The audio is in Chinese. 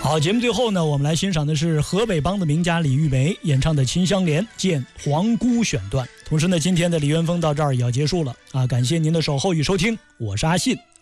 好，节目最后呢，我们来欣赏的是河北梆的名家李玉梅演唱的《秦香莲》见黄姑选段。同时呢，今天的李元峰到这儿也要结束了啊！感谢您的守候与收听，我是阿信，